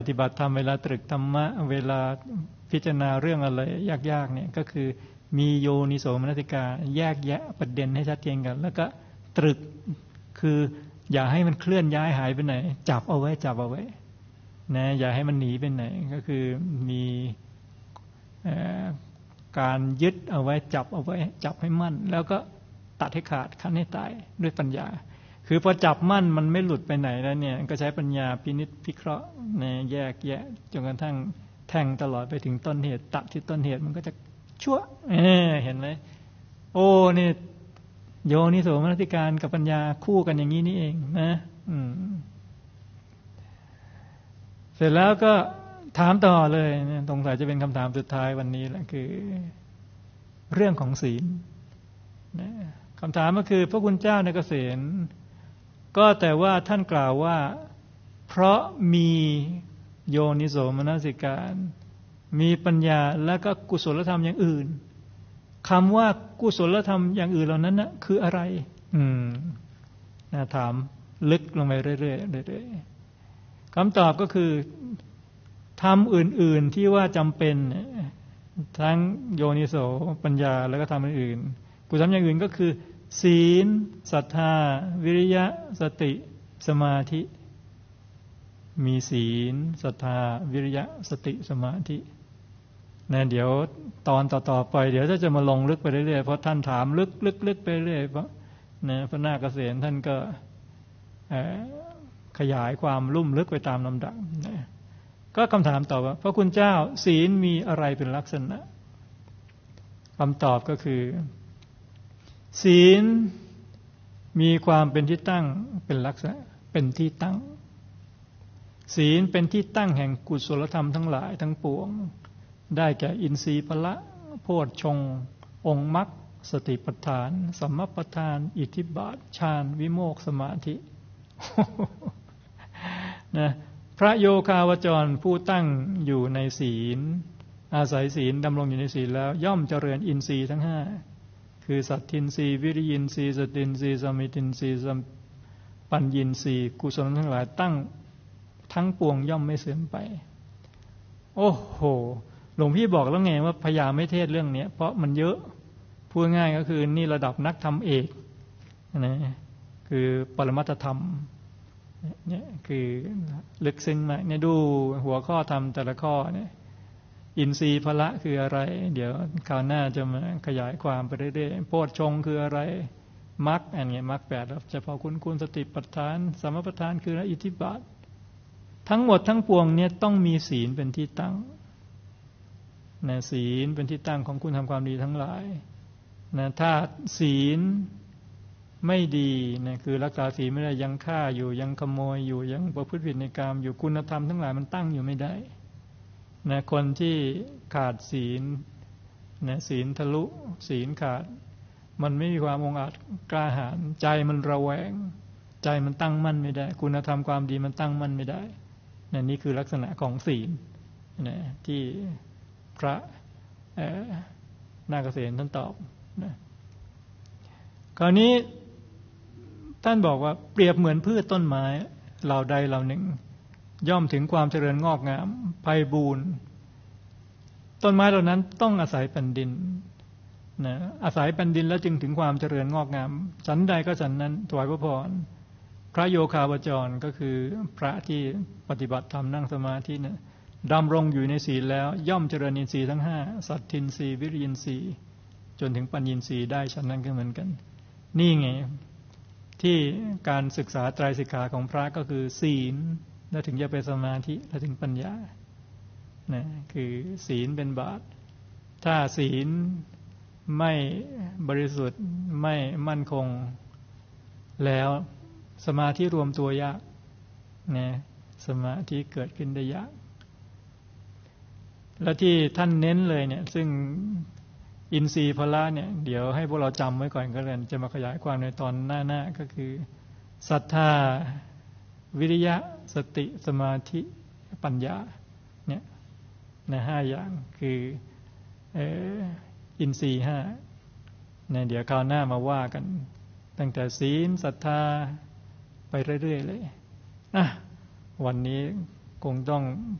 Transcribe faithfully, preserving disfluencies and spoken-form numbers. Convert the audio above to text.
ปฏิบัติธรรมเวลาตรึกธรรมะเวลาพิจารณาเรื่องอะไรยากๆเนี่ยก็คือมีโยนิโสมนสิการแยกแยะประเด็นให้ชัดเจนกันแล้วก็ตรึกคืออย่าให้มันเคลื่อนย้ายหายไปไหนจับเอาไว้จับเอาไว้นะอย่าให้มันหนีไปไหนก็คือมีการยึดเอาไว้จับเอาไว้จับให้มั่นแล้วก็ตัดให้ขาดขั้นให้ตายด้วยปัญญาคือพอจับมั่นมันไม่หลุดไปไหนแล้วเนี่ยก็ใช้ปัญญาพินิจพิเคราะห์ในแยกแยะจนกระทั่งแทงตลอดไปถึงต้นเหตุตัดที่ต้นเหตุมันก็จะชั่ว เ, เห็นไหมโอ้นี่โยนิโสมนสิการกับปัญญาคู่กันอย่างนี้นี่เองนะอืมเสร็จแล้วก็ถามต่อเลยตรงสายจะเป็นคำถามสุดท้ายวันนี้แหละคือเรื่องของศีลนะคำถามก็คือพระคุณเจ้าในเกษณก็แต่ว่าท่านกล่าวว่าเพราะมีโยนิโสมนสิการมีปัญญาและก็กุศลธรรมอย่างอื่นคำว่ากุศลธรรมอย่างอื่นเหล่านั้นนะคืออะไรอืมนะถามลึกลงไปเรื่อยๆเรื่อยๆคำตอบก็คือธรรมอื่นๆที่ว่าจำเป็นทั้งโยนิโสปัญญาแล้วก็ธรรมอื่นๆกุศลอย่างอื่นก็คือศีลศรัทธาวิริยะสติสมาธิมีศีลศรัทธาวิริยะสติสมาธินะเดี๋ยวตอนต่อๆไปเดี๋ยวถ้าจะมาลงลึกไปเรื่อยๆเพราะท่านถามลึกลึกลึกไปเรื่อยเพราะนะพระนาคเกษณท่านก็ขยายความลุ่มลึกไปตามลำดับนะก็คำถามต่อว่าพระคุณเจ้าศีลมีอะไรเป็นลักษณะคำตอบก็คือศีลมีความเป็นที่ตั้งเป็นลักษณะเป็นที่ตั้งศีลเป็นที่ตั้งแห่งกุศลธรรมทั้งหลายทั้งปวงได้แก่อินทรีย์พละโพชฌงค์องค์มรรคสติปัฏฐานสัมมัปปทานอิทธิบาทฌานวิโมกข์สมาธิ นะพระโยคาวจรผู้ตั้งอยู่ในศีลอาศัยศีลดำรงอยู่ในศีลแล้วย่อมเจริญอินทรีย์ทั้งห้าคือสัตทินทรีย์วิริยินทรีย์สตินทรีย์สมิตินทรีย์ปัญญินทรีย์กุศลทั้งหลายตั้งทั้งปวงย่อมไม่เสื่อมไปโอ้โหหลวงพี่บอกแล้วไงว่าพยายามไม่เทศเรื่องนี้เพราะมันเยอะพูดง่ายก็คือนี่ระดับนักธรรมเอกนะคือปรมัตถธรรมเนี่ยคือลึกซึ้งมากเนี่ยดูหัวข้อธรรมแต่ละข้อเนี่ยอินทรีย์พละคืออะไรเดี๋ยวคราวหน้าจะมาขยายความไปเรื่อยๆโพชฌงค์คืออะไรมรรคอันนี้มรรคแปดเฉพาะคุณคุณสติปัฏฐานสัมมาปัฏฐานคืออิทธิบาททั้งหมดทั้งปวงเนี่ยต้องมีศีลเป็นที่ตั้งนะศีลเป็นที่ตั้งของคุณทำความดีทั้งหลายนะถ้าศีลไม่ดีนะคือรักษาศีลไม่ได้ยังฆ่าอยู่ยังขโมยอยู่ยังประพฤติผิดในกามอยู่คุณธรรมทั้งหลายมันตั้งอยู่ไม่ได้นะคนที่ขาดศีลนะศีลทะลุศีลขาดมันไม่มีความองอาจกล้าหาญใจมันระแวงใจมันตั้งมั่นไม่ได้คุณธรรมความดีมันตั้งมั่นไม่ได้นะนี่คือลักษณะของศีลนะที่พระนาคเกษณท่านตอบนะคราวนี้ท่านบอกว่าเปรียบเหมือนพืชต้นไม้เหล่าใดเหล่าหนึ่งย่อมถึงความเจริญงอกงามไพบูรณ์ต้นไม้เหล่านั้นต้องอาศัยแผ่นดินนะอาศัยแผ่นดินแล้วจึงถึงความเจริญงอกงามฉันใดก็ฉันนั้นถวายพระพรพระโยคาวจรก็คือพระที่ปฏิบัติธรรมนั่งสมาธินะดำรงอยู่ในศีลแล้วย่อมเจริญอินทรีย์ทั้งห้าสัตทินทรีย์วิริยินทรีย์จนถึงปัญญินทรีย์ได้ฉันนั้นก็เหมือนกันนี่ไงที่การศึกษาไตรสิกขาของพระก็คือศีลแล้วถึงจะเป็นสมาธิแล้วถึงปัญญานะคือศีลเป็นบาตรถ้าศีลไม่บริสุทธิ์ไม่มั่นคงแล้วสมาธิรวมตัวยากนะสมาธิเกิดขึ้นได้ยากและที่ท่านเน้นเลยเนี่ยซึ่งอินทรีย์พละเนี่ยเดี๋ยวให้พวกเราจำไว้ก่อนก็แล้วจะมาขยายความในตอนหน้าๆก็คือศรัทธาวิริยะสติสมาธิปัญญาเนี่ยในห้าอย่างคือเอ่ออินทรีย์ห้าเนี่ยเดี๋ยวคราวหน้ามาว่ากันตั้งแต่ศีลศรัทธาไปเรื่อยๆเลยอ่ะวันนี้คงต้อง